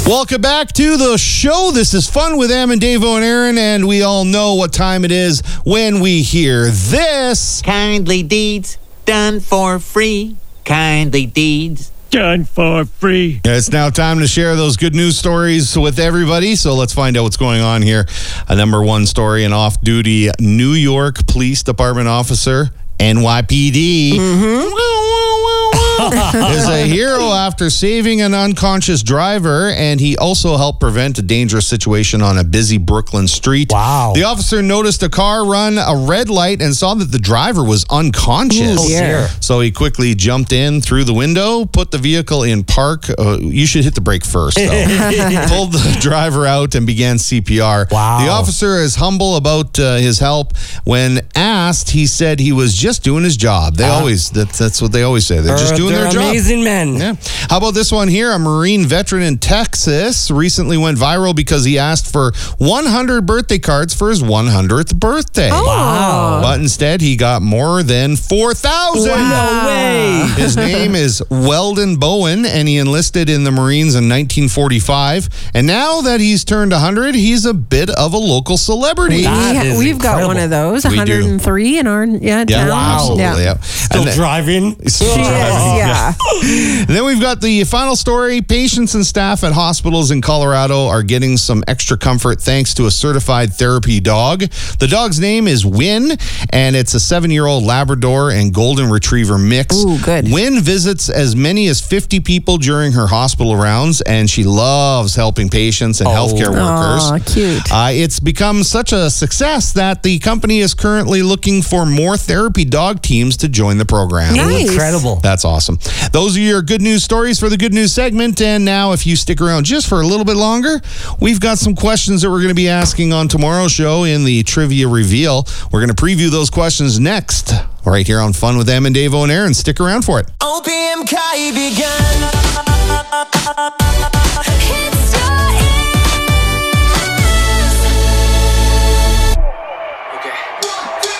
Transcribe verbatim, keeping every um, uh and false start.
Welcome back to the show. This is Fun with Em and Davo and Aaron, and we all know what time it is when we hear this. Kindly deeds done for free. Kindly deeds done for free. It's now time to share those good news stories with everybody. So let's find out what's going on here. A number one story, an off-duty New York Police Department officer, N Y P D. Mm-hmm. is a hero after saving an unconscious driver, and he also helped prevent a dangerous situation on a busy Brooklyn street. Wow. The officer noticed a car run a red light and saw that the driver was unconscious. Oh, dear. So he quickly jumped in through the window, put the vehicle in park. Uh, you should hit the brake first, though. Pulled the driver out and began C P R. Wow. The officer is humble about uh, his help. When asked, he said he was just doing his job. They uh, always, that, that's what they always say. They're just doing They're their job. amazing men. Yeah. How about this one here? A Marine veteran in Texas recently went viral because he asked for one hundred birthday cards for his one hundredth birthday. Oh. Wow. But instead, he got more than four thousand. No way. His name is Weldon Bowen, and he enlisted in the Marines in nineteen forty-five. And now that he's turned one hundred, he's a bit of a local celebrity. That is We've got incredible. one of those, We do. one hundred three in our yeah, Yeah, town. absolutely. Yeah. Yeah. Still And then- driving. Still She is, driving. yeah. And then we've got the final story. Patients and staff at hospitals in Colorado are getting some extra comfort thanks to a certified therapy dog. The dog's name is Win, and it's a seven-year-old Labrador and Golden Retriever mix. Ooh, good. Win visits as many as fifty people during her hospital rounds, and she loves helping patients and Oh. healthcare workers. Aw, cute. Uh, it's become such a success that the company is currently looking for more therapy dog teams to join the program. Nice. Incredible. That's awesome. Those are your good news stories for the good news segment. And now, if you stick around just for a little bit longer, we've got some questions that we're going to be asking on tomorrow's show in the trivia reveal. We're going to preview those questions next, right here on Fun with Em and Davo and Aaron. Stick around for it. O P M kaibigan. Hits